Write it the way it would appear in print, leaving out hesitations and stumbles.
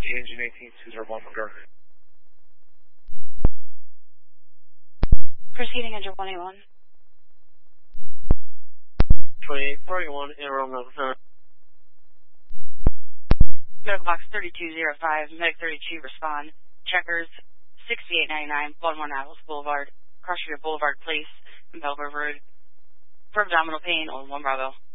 engine 18201 Montgomery. Proceeding engine 181. 2841, Aero Milton. Medical box 3205, Medic 32 respond. Checkers 6899, 11 Apples Boulevard, Cross Street Boulevard Place, Belgrove Road. For abdominal pain on 1 Bravo.